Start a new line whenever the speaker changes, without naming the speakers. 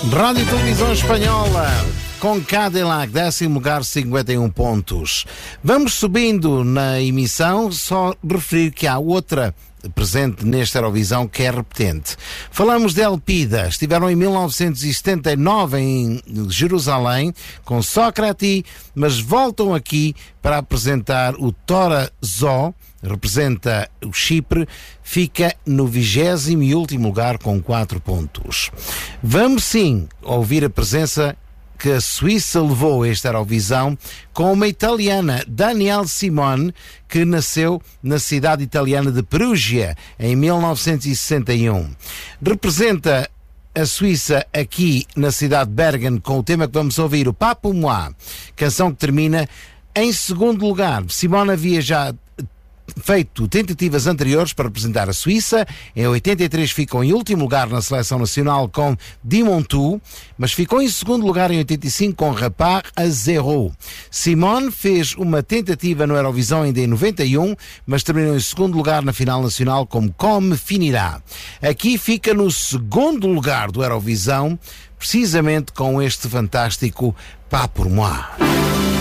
Rádio e Televisão Espanhola, com Cadillac, 10º lugar, 51 pontos. Vamos subindo na emissão, só referir que há outra presente nesta Eurovisão que é repetente. Falamos de Elpida, estiveram em 1979 em Jerusalém com Sócrates, mas voltam aqui para apresentar o Tora Zó, representa o Chipre, fica no 20º e último lugar com 4 pontos. Vamos sim ouvir a presença que a Suíça levou a esta Eurovisão com uma italiana, Danielle Simone, que nasceu na cidade italiana de Perugia em 1961. Representa a Suíça aqui na cidade de Bergen com o tema que vamos ouvir, o Papo Moi, canção que termina em segundo lugar. Simone havia já feito tentativas anteriores para representar a Suíça. Em 83 ficou em último lugar na seleção nacional com Dimontu, mas ficou em segundo lugar em 85 com Rapaz a Zero. Simone fez uma tentativa no Eurovisão ainda em 91, mas terminou em segundo lugar na final nacional como Finirá. Aqui fica no segundo lugar do Eurovisão, precisamente com este fantástico Pas pour moi.